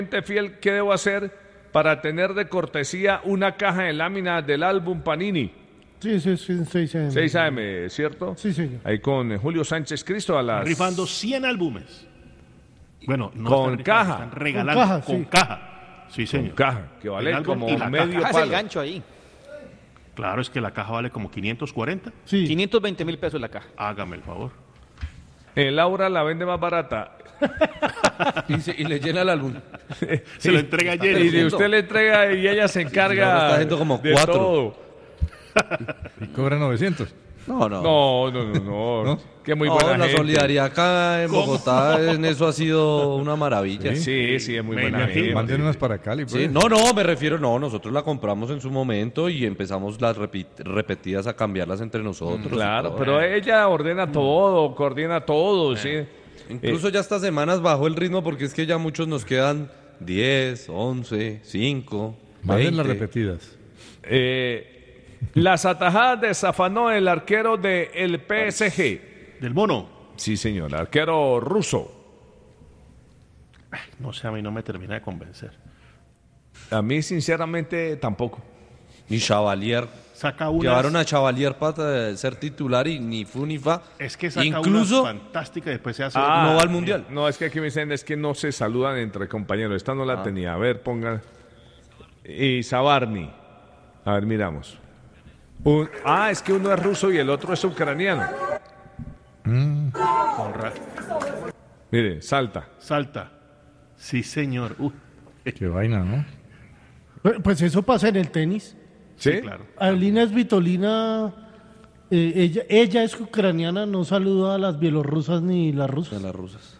fiel, ¿qué debo hacer para tener de cortesía una caja de láminas del álbum Panini? Sí, 6 AM. 6 AM, ¿cierto? Sí, señor. Ahí con Julio Sánchez Cristo a las... Rifando 100 álbumes. Bueno, no con están caja. Están regalando Con caja, con sí. caja. Sí, señor. Con caja, que vale El álbum como y la medio caja. Hace el palo. gancho ahí. Claro, es que la caja vale como 540. Sí. 520.000 pesos la caja. Hágame el favor. Laura la vende más barata. Y le llena el álbum. Se lo entrega ayer. Y de usted le entrega y ella se encarga está haciendo como de 4. todo. Y cobra 900. No. No. Que muy buena la gente. solidaridad acá en Bogotá en eso ha sido una maravilla. Sí, es muy Me buena imagino. gente. Manden unas para Cali, pues. Sí, no, me refiero, nosotros la compramos en su momento y empezamos las repetidas a cambiarlas entre nosotros. Claro, y todo. pero ella ordena todo, coordina todo, sí. Incluso ya estas semanas bajó el ritmo porque es que ya muchos nos quedan 10, 11, 5, Manden 20. las repetidas. Las atajadas de Safanó, el arquero del PSG. Del mono. Sí, señor, arquero ruso. No sé, a mí no me termina de convencer. A mí, sinceramente, tampoco. Y Chavalier. Saca unas... Llevaron a Chavalier para ser titular y ni fu ni fa. Es que saca incluso unas fantásticas y después se hace... no va al Mundial. No, es que aquí me dicen es que no se saludan entre compañeros. Esta no la tenía. A ver, pongan. Y Sabarni. A ver, miramos. Es que uno es ruso y el otro es ucraniano. Conrad. Mire, salta. Salta. Sí, señor. Qué vaina, ¿no? Pues eso pasa en el tenis. ¿Sí? Claro. Alina Svitolina, ella es ucraniana, no saluda a las bielorrusas ni las De rusas. las rusas.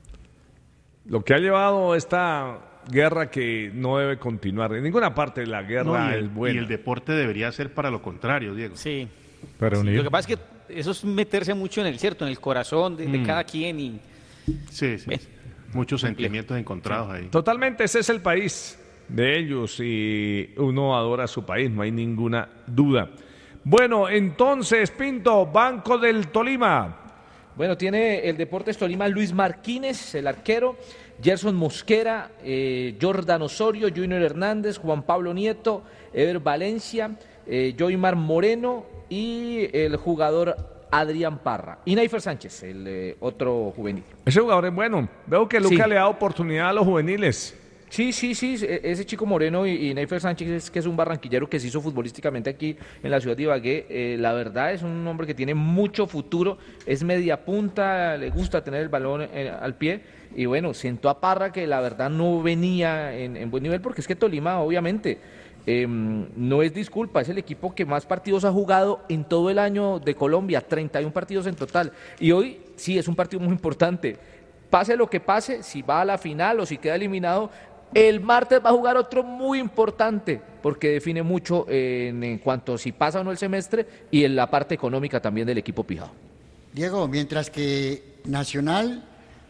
Lo que ha llevado esta guerra que no debe continuar. En ninguna parte de la No, guerra y el, es buena. y el deporte debería ser para lo contrario, Diego. Sí. Para Lo unir. que pasa es que eso es meterse mucho en el corazón de cada quien y Sí. Bien. Muchos sentimientos encontrados ahí. Totalmente, ese es el país de ellos y uno adora su país, no hay ninguna duda. Bueno, entonces, Pinto, Banco del Tolima. bueno, tiene el Deportes Tolima Luis Martínez, el arquero, Gerson Mosquera, Jordan Osorio, Junior Hernández, Juan Pablo Nieto, Ever Valencia, Joymar Moreno y el jugador Adrián Parra. Y Neifer Sánchez, el otro juvenil. Ese jugador es bueno. Veo que Luca Sí. le da oportunidad a los juveniles. Sí, ese chico Moreno y Neifer Sánchez, que es un barranquillero que se hizo futbolísticamente aquí en la ciudad de Ibagué, la verdad es un hombre que tiene mucho futuro, es media punta, le gusta tener el balón al pie, y bueno, sentó a Parra, que la verdad no venía en buen nivel, porque es que Tolima, obviamente, no es disculpa, es el equipo que más partidos ha jugado en todo el año de Colombia, 31 partidos en total, y hoy sí es un partido muy importante. Pase lo que pase, si va a la final o si queda eliminado, el martes va a jugar otro muy importante, porque define mucho en cuanto si pasa o no el semestre y en la parte económica también del equipo pijado. Diego, mientras que Nacional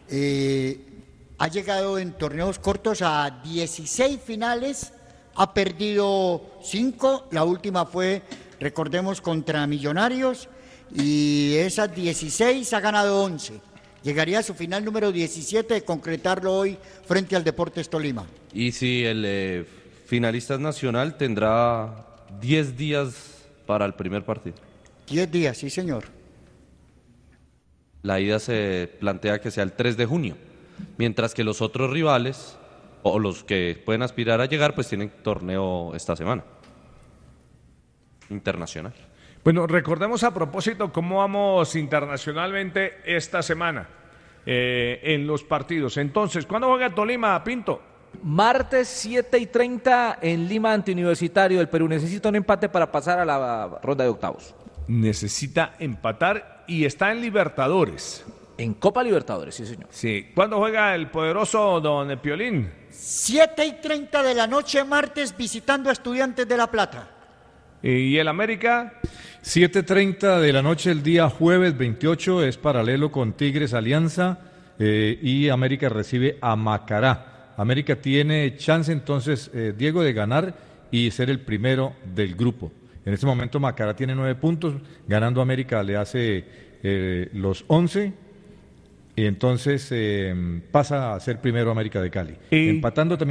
ha llegado en torneos cortos a 16 finales, ha perdido 5, la última fue, recordemos, contra Millonarios, y esas 16 ha ganado 11. Llegaría a su final número 17 de concretarlo hoy frente al Deportes Tolima. Y si el finalista es nacional, tendrá 10 días para el primer partido. 10 días, sí señor. La ida se plantea que sea el 3 de junio, mientras que los otros rivales, o los que pueden aspirar a llegar, pues tienen torneo esta semana. Internacional. Bueno, recordemos a propósito cómo vamos internacionalmente esta semana en los partidos. Entonces, ¿cuándo juega Tolima, Pinto? Martes 7:30 en Lima ante Universitario del Perú. Necesita un empate para pasar a la ronda de octavos. Necesita empatar y está en Libertadores. En Copa Libertadores, sí señor. Sí. ¿Cuándo juega el poderoso don Piolín? 7:30 de la noche martes visitando a Estudiantes de La Plata. ¿Y el América? 7:30 de la noche el día jueves 28 es paralelo con Tigres Alianza y América recibe a Macará. América tiene chance entonces, Diego, de ganar y ser el primero del grupo. En este momento Macará tiene 9 puntos, ganando América le hace los 11 Y entonces pasa a ser primero América de Cali. Y- Empatando también